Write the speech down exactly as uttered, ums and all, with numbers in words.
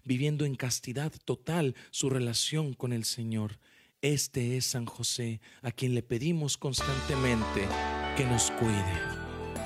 viviendo en castidad total su relación con el Señor. Este es San José, a quien le pedimos constantemente que nos cuide.